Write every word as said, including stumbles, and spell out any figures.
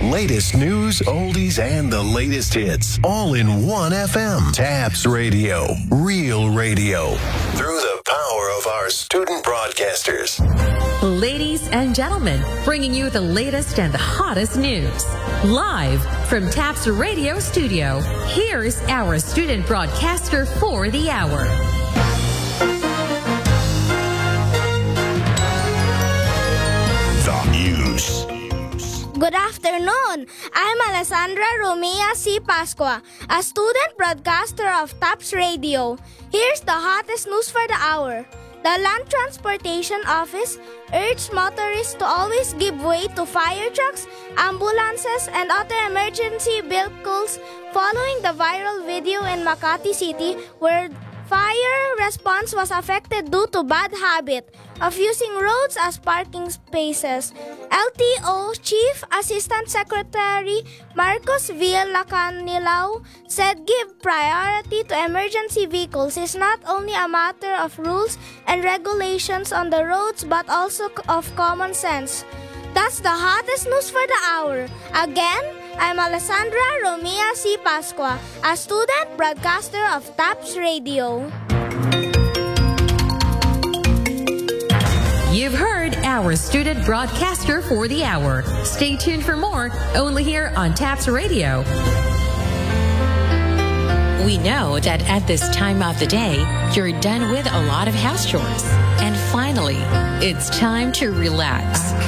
Latest news, oldies, and the latest hits. All in one F M. Taps Radio. Real radio. Through the power of our student broadcasters. Ladies and gentlemen, bringing you the latest and the hottest news. Live from Taps Radio Studio, here's our student broadcaster for the hour. The news. Good afternoon. I'm Alessandra Romea C. Pascua, a student broadcaster of Taps Radio. Here's the hottest news for the hour. The Land Transportation Office urged motorists to always give way to fire trucks, ambulances, and other emergency vehicles following the viral video in Makati City where fire response was affected due to bad habit of using roads as parking spaces. L T O Chief Assistant Secretary Marcos Villacanilau said give priority to emergency vehicles is not only a matter of rules and regulations on the roads but also of common sense. That's the hottest news for the hour. Again, I'm Alessandra Romea C. Pascua, a student broadcaster of Taps Radio. You've heard our student broadcaster for the hour. Stay tuned for more, only here on Taps Radio. We know that at this time of the day, you're done with a lot of house chores. And finally, it's time to relax.